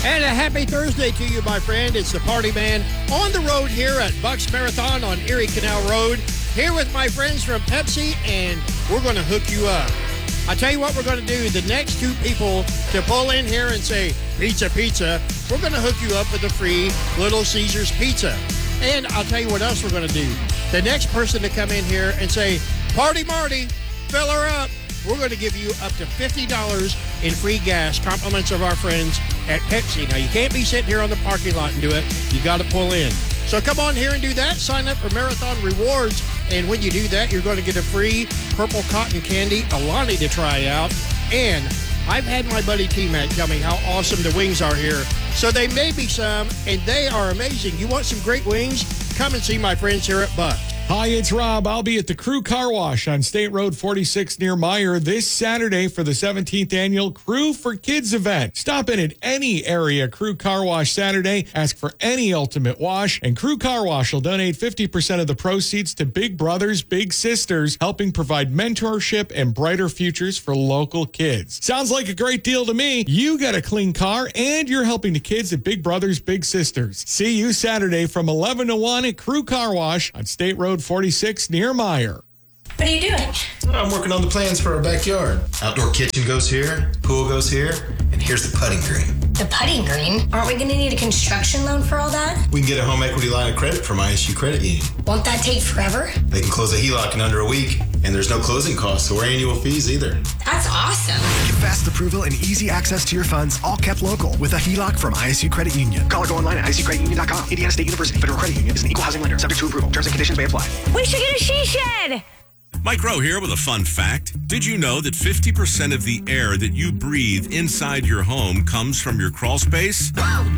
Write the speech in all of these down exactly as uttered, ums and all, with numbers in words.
And a happy Thursday to you, my friend. It's the Party Man on the road here at Bucks Marathon on Erie Canal Road. Here with my friends from Pepsi, and we're going to hook you up. I tell you what we're going to do. The next two people to pull in here and say, pizza, pizza, we're going to hook you up with a free Little Caesars pizza. And I'll tell you what else we're going to do. The next person to come in here and say, Party Marty, fill her up, we're going to give you up to fifty dollars in free gas, compliments of our friends at Pepsi. Now, you can't be sitting here on the parking lot and do it. You got to pull in. So come on here and do that. Sign up for Marathon Rewards. And when you do that, you're going to get a free purple cotton candy Alani to try out. And I've had my buddy T-Mac tell me how awesome the wings are here. So they may be some, and they are amazing. You want some great wings? Come and see my friends here at Bucks. Hi, it's Rob. I'll be at the Crew Car Wash on State Road forty-six near Meyer this Saturday for the seventeenth annual Crew for Kids event. Stop in at any area Crew Car Wash Saturday, ask for any ultimate wash, and Crew Car Wash will donate fifty percent of the proceeds to Big Brothers Big Sisters, helping provide mentorship and brighter futures for local kids. Sounds like a great deal to me. You got a clean car, and you're helping the kids at Big Brothers Big Sisters. See you Saturday from eleven to one at Crew Car Wash on State Road forty-six near Meyer. What are you doing? I'm working on the plans for our backyard. Outdoor kitchen goes here, pool goes here, and here's the putting green. The putting green? Aren't we going to need a construction loan for all that? We can get a home equity line of credit from I S U Credit Union. Won't that take forever? They can close a H E L O C in under a week, and there's no closing costs or annual fees either. That's awesome. Get fast approval and easy access to your funds, all kept local with a H E L O C from I S U Credit Union. Call or go online at I S U credit union dot com. Indiana State University Federal Credit Union is an equal housing lender subject to approval. Terms and conditions may apply. We should get a she shed. Mike Rowe here with a fun fact. Did you know that fifty percent of the air that you breathe inside your home comes from your crawl space?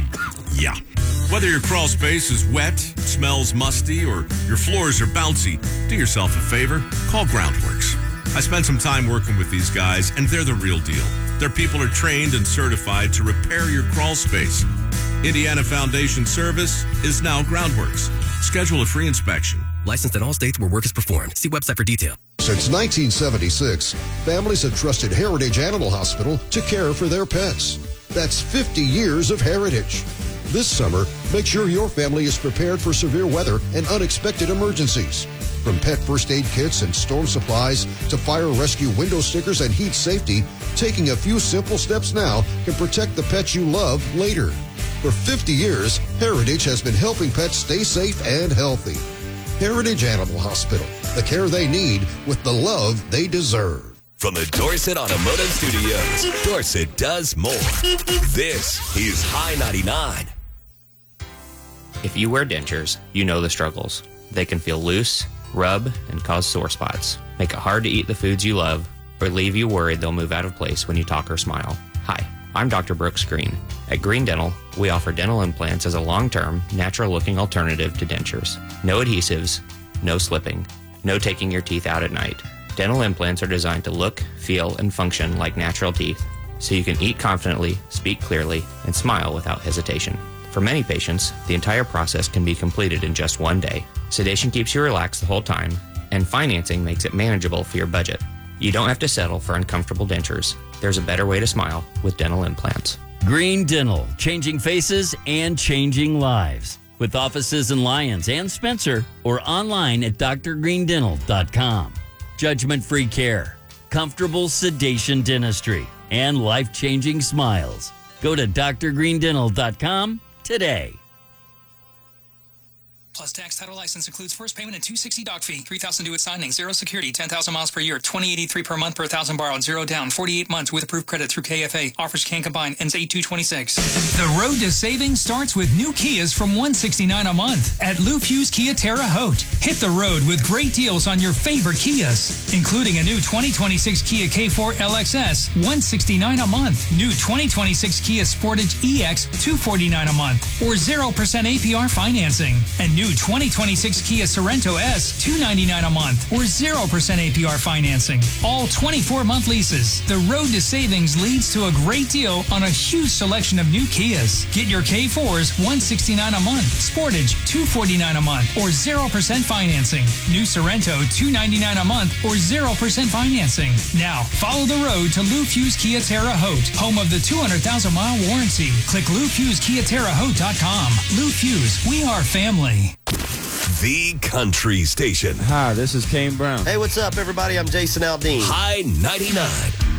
Yeah. Whether your crawl space is wet, smells musty, or your floors are bouncy, do yourself a favor, call Groundworks. I spent some time working with these guys, and they're the real deal. Their people are trained and certified to repair your crawl space. Indiana Foundation Service is now Groundworks. Schedule a free inspection. Licensed in all states where work is performed. See website for detail. Since nineteen seventy-six, families have trusted Heritage Animal Hospital to care for their pets. That's fifty years of heritage. This summer, make sure your family is prepared for severe weather and unexpected emergencies. From pet first aid kits and storm supplies to fire rescue window stickers and heat safety, taking a few simple steps now can protect the pets you love later. For fifty years, Heritage has been helping pets stay safe and healthy. Heritage Animal Hospital, the care they need with the love they deserve. From the Dorset Automotive Studios, Dorset does more. This is High ninety-nine. If you wear dentures, you know the struggles. They can feel loose, rub, and cause sore spots, make it hard to eat the foods you love, or leave you worried they'll move out of place when you talk or smile. Hi, I'm Doctor Brooks Green. At Green Dental, we offer dental implants as a long-term, natural-looking alternative to dentures. No adhesives, no slipping, no taking your teeth out at night. Dental implants are designed to look, feel, and function like natural teeth, so you can eat confidently, speak clearly, and smile without hesitation. For many patients, the entire process can be completed in just one day. Sedation keeps you relaxed the whole time, and financing makes it manageable for your budget. You don't have to settle for uncomfortable dentures. There's a better way to smile with dental implants. Green Dental, changing faces and changing lives. With offices in Lyons and Spencer, or online at d r green dental dot com. Judgment-free care, comfortable sedation dentistry, and life-changing smiles. Go to d r green dental dot com today. Plus tax, title, license includes first payment and two hundred sixty dollars doc fee. three thousand due at signing. Zero security. ten thousand miles per year. twenty eighty-three per month per one thousand borrowed. Zero down. forty-eight months with approved credit through K F A. Offers can combine. Ends eight two twenty-six. The road to savings starts with new Kias from one hundred sixty-nine dollars a month at Lou Fu's Kia Terre Haute. Hit the road with great deals on your favorite Kias, including a new twenty twenty-six Kia K four L X S, one hundred sixty-nine dollars a month. New twenty twenty-six Kia Sportage E X, two hundred forty-nine dollars a month, or zero percent A P R financing. And New twenty twenty-six Kia Sorento S, two hundred ninety-nine dollars a month or zero percent A P R financing. All twenty-four month leases. The road to savings leads to a great deal on a huge selection of new Kias. Get your K fours, one hundred sixty-nine dollars a month. Sportage, two hundred forty-nine dollars a month or zero percent financing. New Sorento, two hundred ninety-nine dollars a month or zero percent financing. Now, follow the road to Lou Fuse Kia Terre Haute, home of the two hundred thousand mile warranty. Click Lou Fuse Kia Terre Haute dot com. Lou Fuse, we are family. The Country Station. Hi, this is Kane Brown. Hey, what's up, everybody? I'm Jason Aldean. High ninety-nine.